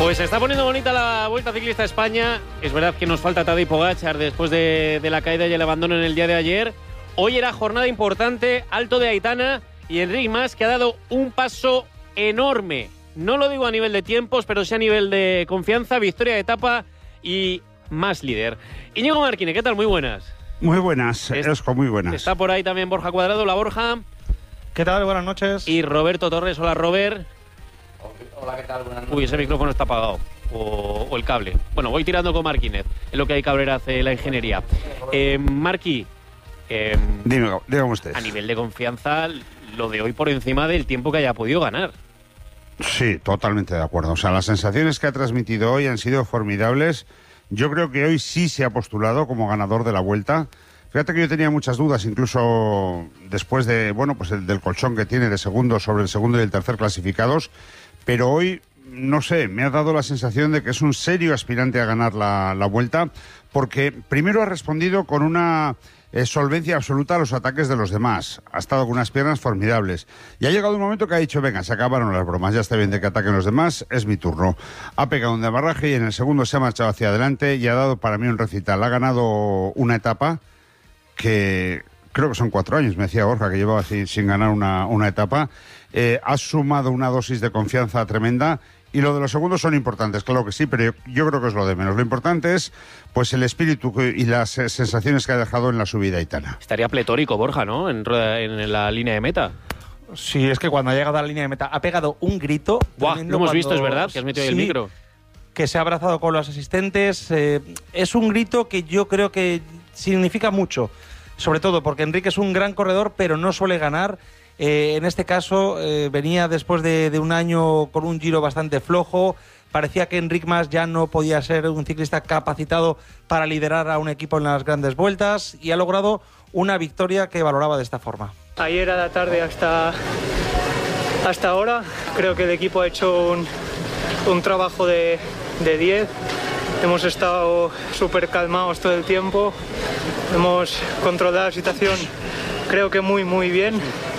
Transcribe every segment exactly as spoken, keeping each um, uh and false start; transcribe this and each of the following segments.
Pues se está poniendo bonita la Vuelta Ciclista a España. Es verdad que nos falta Tadej Pogačar después de, de la caída y el abandono en el día de ayer. Hoy era jornada importante, Alto de Aitana y Enric Mas, que ha dado un paso enorme. No lo digo a nivel de tiempos, pero sí a nivel de confianza, victoria de etapa y más líder. Íñigo Marquine, ¿qué tal? Muy buenas. Muy buenas, es, Esco, muy buenas. Está por ahí también Borja Cuadrado. Hola, Borja. ¿Qué tal? Buenas noches. Y Roberto Torres. Hola, Robert. Hola, ¿qué tal? Buenas noches. Uy, ese micrófono está apagado. O, o el cable. Bueno, voy tirando con Marquínez. Es lo que hay Cabrera hace la ingeniería. Eh, Marqui, eh, Dime, dígame usted. A nivel de confianza, lo de hoy por encima del tiempo que haya podido ganar. Sí, totalmente de acuerdo. O sea, las sensaciones que ha transmitido hoy han sido formidables. Yo creo que hoy sí se ha postulado como ganador de la Vuelta. Fíjate que yo tenía muchas dudas, incluso después de, bueno, pues el del colchón que tiene de segundo sobre el segundo y el tercer clasificados, pero hoy, no sé, me ha dado la sensación de que es un serio aspirante a ganar la, la Vuelta, porque primero ha respondido con una eh, solvencia absoluta a los ataques de los demás. Ha estado con unas piernas formidables. Y ha llegado un momento que ha dicho, venga, se acabaron las bromas, ya está bien de que ataquen los demás, es mi turno. Ha pegado un demarraje y en el segundo se ha marchado hacia adelante y ha dado para mí un recital. Ha ganado una etapa que creo que son cuatro años, me decía Borja, que llevaba así, sin ganar una, una etapa. Eh, ha sumado una dosis de confianza tremenda y lo de los segundos son importantes, claro que sí, pero yo, yo creo que es lo de menos. Lo importante es pues el espíritu y las eh, sensaciones que ha dejado en la subida aitana. Estaría pletórico, Borja, ¿no? En, en la línea de meta. Sí, es que cuando ha llegado a la línea de meta ha pegado un grito. Buah, lo hemos cuando... visto, es verdad, que has metido ahí sí, el micro. Que se ha abrazado con los asistentes. Eh, es un grito que yo creo que significa mucho. Sobre todo porque Enric es un gran corredor, pero no suele ganar. Eh, en este caso eh, venía después de, de un año con un Giro bastante flojo. Parecía que Enric Mas ya no podía ser un ciclista capacitado para liderar a un equipo en las grandes vueltas y ha logrado una victoria que valoraba de esta forma. Ayer a la tarde hasta, hasta ahora creo que el equipo ha hecho un, un trabajo de diez. Hemos estado súper calmados todo el tiempo. Hemos controlado la situación, creo que muy, muy bien.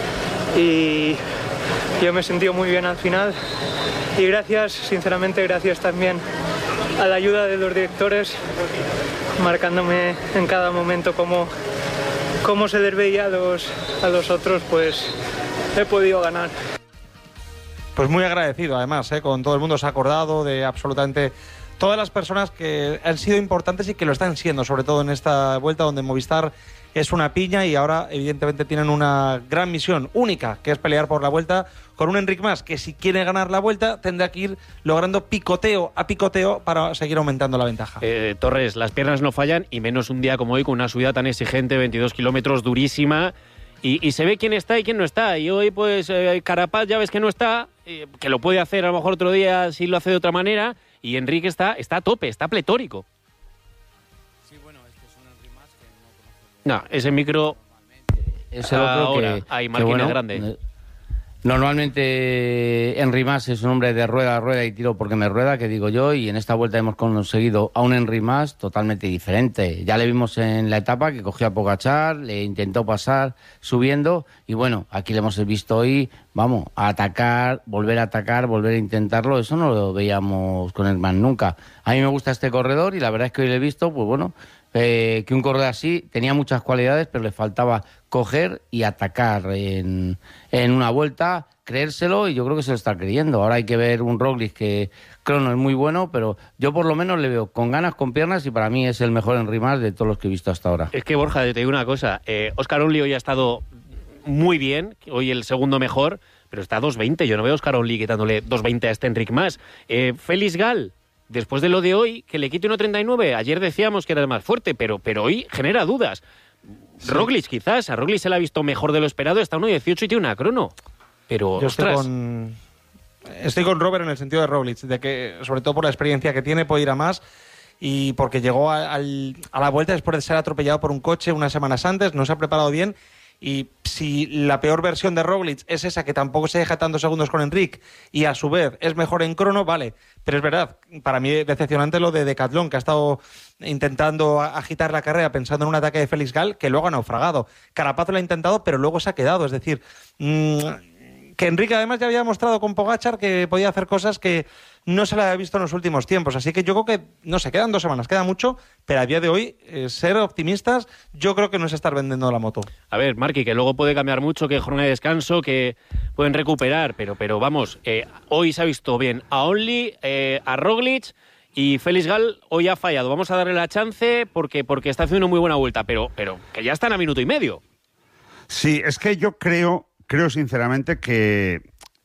Y yo me he sentido muy bien al final. Y gracias, sinceramente, gracias también a la ayuda de los directores, marcándome en cada momento cómo, cómo se les veía a los, a los otros, pues he podido ganar. Pues muy agradecido, además, ¿eh? Con todo el mundo se ha acordado de absolutamente todas las personas que han sido importantes y que lo están siendo, sobre todo en esta vuelta donde Movistar es una piña y ahora evidentemente tienen una gran misión única, que es pelear por la vuelta con un Enric Mas que si quiere ganar la vuelta tendrá que ir logrando picoteo a picoteo para seguir aumentando la ventaja. Eh, Torres, las piernas no fallan y menos un día como hoy con una subida tan exigente, veintidós kilómetros, durísima. Y, y se ve quién está y quién no está. Y hoy, pues, eh, Carapaz ya ves que no está, eh, que lo puede hacer a lo mejor otro día si lo hace de otra manera. Y Enric está, está a tope, está pletórico. Sí, bueno, este es un Enric Mas que no conozco. No, ese micro... Es el otro ahora, que... hay que máquina bueno, grande. Normalmente Enric Mas es un hombre de rueda a rueda y tiro porque me rueda, que digo yo, y en esta vuelta hemos conseguido a un Enric Mas totalmente diferente. Ya le vimos en la etapa que cogió a Pogačar, le intentó pasar subiendo y bueno, aquí le hemos visto hoy, vamos, a atacar, volver a atacar, volver a intentarlo. Eso no lo veíamos con Enric Mas nunca. A mí me gusta este corredor y la verdad es que hoy le he visto, pues bueno, eh, que un corredor así tenía muchas cualidades, pero le faltaba coger y atacar en, en una vuelta, creérselo, y yo creo que se lo está creyendo. Ahora hay que ver un Roglic que crono es muy bueno, pero yo por lo menos le veo con ganas, con piernas, y para mí es el mejor Enric Mas de todos los que he visto hasta ahora. Es que, Borja, te digo una cosa, eh, Óscar Onlí hoy ha estado muy bien, hoy el segundo mejor, pero está a dos veinte. Yo no veo a Óscar Onlí quitándole dos veinte a este Enric Mas. Eh, Félix Gal, después de lo de hoy, que le quite uno treinta y nueve. Ayer decíamos que era el más fuerte, pero, pero hoy genera dudas. Sí. Roglic quizás, a Roglic se le ha visto mejor de lo esperado, está a uno dieciocho y tiene una crono. Pero, Yo ostras... estoy con, estoy con Robert en el sentido de Roglic, de que sobre todo por la experiencia que tiene puede ir a más, y porque llegó a, al, a la vuelta después de ser atropellado por un coche unas semanas antes, no se ha preparado bien. Y si la peor versión de Roglic es esa que tampoco se deja tantos segundos con Enric y a su vez es mejor en crono, vale. Pero es verdad, para mí es decepcionante lo de Decathlon, que ha estado intentando agitar la carrera pensando en un ataque de Félix Gal que luego ha naufragado. Carapaz lo ha intentado, pero luego se ha quedado. Es decir, mmm, que Enrique además ya había demostrado con Pogačar que podía hacer cosas que no se le había visto en los últimos tiempos. Así que yo creo que, no sé, quedan dos semanas, queda mucho, pero a día de hoy, eh, ser optimistas, yo creo que no es estar vendiendo la moto. A ver, Marqui, que luego puede cambiar mucho, que jornada de descanso, que pueden recuperar, pero, pero vamos, eh, hoy se ha visto bien a Only, eh, a Roglic, y Félix Gal hoy ha fallado. Vamos a darle la chance porque, porque está haciendo una muy buena vuelta, pero, pero que ya están a minuto y medio. Sí, es que yo creo, creo sinceramente que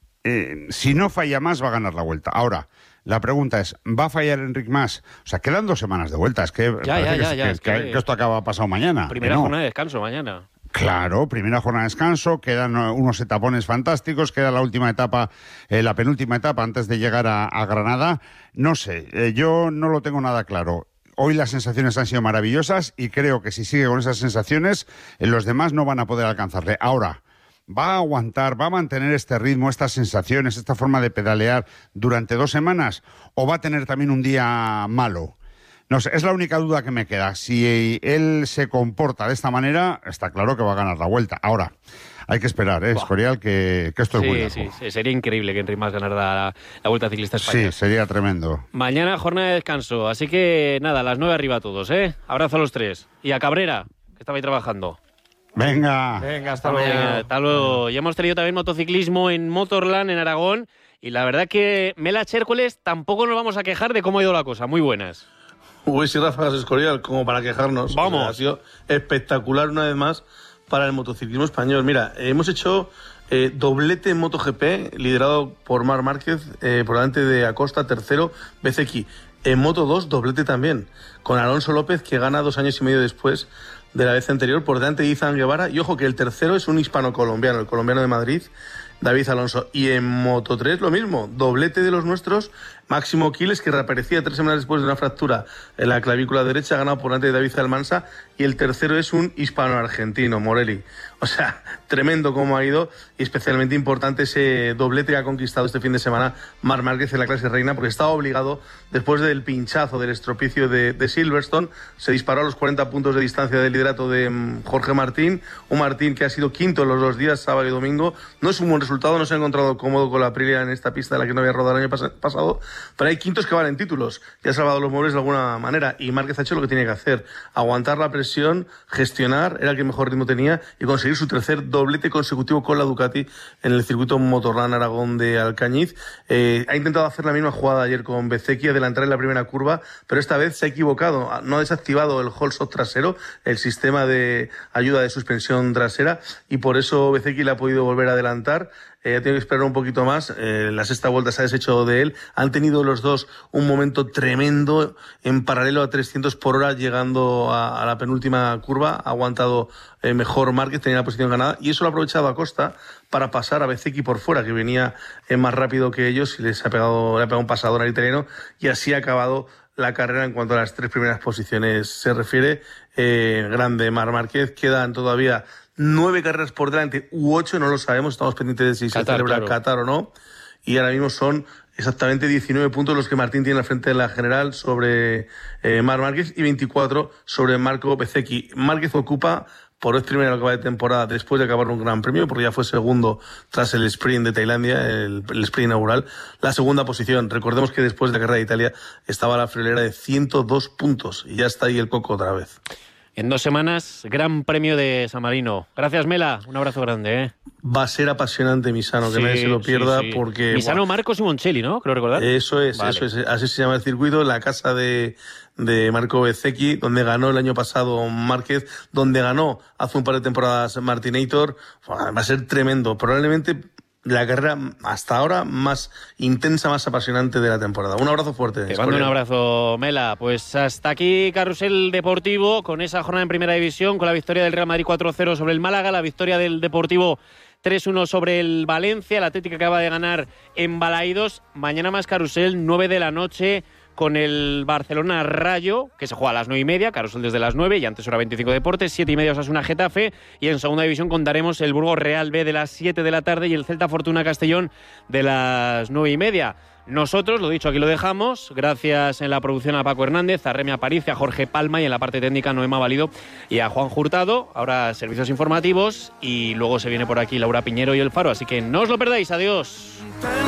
eh, si no falla más va a ganar la vuelta. Ahora, la pregunta es, ¿va a fallar Enric Mas? O sea, quedan dos semanas de vuelta. Es que ya, ya, ya, que, ya, que, es que, que... que esto acaba pasado mañana. Primera no. jornada de descanso mañana. Claro, primera jornada de descanso, quedan unos etapones fantásticos, queda la última etapa, eh, la penúltima etapa antes de llegar a, a Granada. No sé, eh, yo no lo tengo nada claro. Hoy las sensaciones han sido maravillosas y creo que si sigue con esas sensaciones, eh, los demás no van a poder alcanzarle. Ahora, ¿va a aguantar, va a mantener este ritmo, estas sensaciones, esta forma de pedalear durante dos semanas? ¿O va a tener también un día malo? No sé, es la única duda que me queda. Si él se comporta de esta manera, está claro que va a ganar la vuelta. Ahora, hay que esperar, ¿eh, Escorial? Que, que esto es sí, bueno. Sí, sí, sería increíble que Enric Mas ganara la, la Vuelta Ciclista Española. Sí, sería tremendo. Mañana jornada de descanso, así que nada, a las nueve arriba todos, ¿eh? Abrazo a los tres. Y a Cabrera, que estaba ahí trabajando. Venga. Venga, hasta luego. Venga, hasta luego. Ya hemos tenido también motociclismo en Motorland, en Aragón, y la verdad que Mela Chércoles tampoco nos vamos a quejar de cómo ha ido la cosa. Muy buenas. Uy, sí, Rafa Escorial, como para quejarnos. Vamos. O sea, ha sido espectacular una vez más para el motociclismo español. Mira, hemos hecho eh, doblete en MotoGP, liderado por Marc Márquez, eh, por delante de Acosta, tercero, Bezzecchi. En Moto dos, doblete también, con Alonso López, que gana dos años y medio después de la vez anterior, por delante de Izan Guevara. Y ojo que el tercero es un hispano-colombiano, el colombiano de Madrid, David Alonso. Y en Moto tres lo mismo, doblete de los nuestros, Máximo Quiles, que reaparecía tres semanas después de una fractura en la clavícula derecha, ha ganado por delante de David Almansa, y el tercero es un hispano-argentino, Morelli. O sea, tremendo cómo ha ido, y especialmente importante ese doblete que ha conquistado este fin de semana Marc Márquez en la clase reina, porque estaba obligado, después del pinchazo, del estropicio de, de Silverstone, se disparó a los cuarenta puntos de distancia del liderato de um, Jorge Martín, un Martín que ha sido quinto en los dos días, sábado y domingo. No es un buen resultado, no se ha encontrado cómodo con la Aprilia en esta pista de la que no había rodado el año pas- pasado, pero hay quintos que valen títulos, y ha salvado los muebles de alguna manera, y Márquez ha hecho lo que tiene que hacer, aguantar la presión, gestionar, era el que mejor ritmo tenía, y conseguir su tercer doblete consecutivo con la Ducati en el circuito Motorland Aragón de Alcañiz. Eh, ha intentado hacer la misma jugada ayer con Bezzecchi, adelantar en la primera curva, pero esta vez se ha equivocado, no ha desactivado el hold stop trasero, el sistema de ayuda de suspensión trasera, y por eso Bezzecchi le ha podido volver a adelantar. Eh, ha tenido que esperar un poquito más. Eh, la sexta vuelta se ha deshecho de él. Han tenido los dos un momento tremendo en paralelo a trescientos por hora, llegando a, a la penúltima curva. Ha aguantado eh, mejor Márquez, tenía la posición ganada, y eso lo ha aprovechado Acosta para pasar a Bezzecchi por fuera, que venía eh, más rápido que ellos, y les ha pegado, le ha pegado un pasador al italiano, y así ha acabado la carrera en cuanto a las tres primeras posiciones se refiere. Eh, grande Marc Márquez. Quedan todavía nueve carreras por delante, u ocho, no lo sabemos, estamos pendientes de si Qatar, se celebra claro. Qatar o no, y ahora mismo son exactamente diecinueve puntos los que Martín tiene al frente de la general sobre eh, Marc Márquez, y veinticuatro sobre Marco Bezzecchi. Márquez ocupa por vez primera lo que va de temporada, después de acabar un gran premio, porque ya fue segundo tras el sprint de Tailandia, el, el sprint inaugural, la segunda posición. Recordemos que después de la carrera de Italia estaba la friolera de ciento dos puntos, y ya está ahí el coco otra vez. En dos semanas, Gran Premio de San Marino. Gracias, Mela. Un abrazo grande, ¿eh? Va a ser apasionante, Misano, que Sí, nadie se lo pierda, sí, sí. porque... Misano, buah, Marcos y Moncelli, ¿no? Creo recordar. Eso es, Vale. eso es. Así se llama el circuito, la casa de, de Marco Bezzecchi, donde ganó el año pasado Márquez, donde ganó hace un par de temporadas Martinator. Va a ser tremendo. Probablemente la carrera hasta ahora más intensa, más apasionante de la temporada. Un abrazo fuerte. Te mando un Escorial. abrazo, Mela. Pues hasta aquí Carrusel Deportivo, con esa jornada en Primera División, con la victoria del Real Madrid cuatro cero sobre el Málaga, la victoria del Deportivo tres uno sobre el Valencia, el Atlético acaba de ganar en Balaídos. Mañana más Carrusel, nueve de la noche, con el Barcelona Rayo, que se juega a las nueve y media, Carrusel desde las nueve, y antes hora veinticinco Deportes, siete y media Osasuna Getafe, y en Segunda División contaremos el Burgos Real B de las siete de la tarde y el Celta Fortuna Castellón de las nueve y media. Nosotros, lo dicho, aquí lo dejamos. Gracias en la producción a Paco Hernández, a Remi Aparicio, a Jorge Palma y en la parte técnica Noema Valido y a Juan Hurtado. Ahora servicios informativos y luego se viene por aquí Laura Piñero y El Faro. Así que no os lo perdáis. Adiós.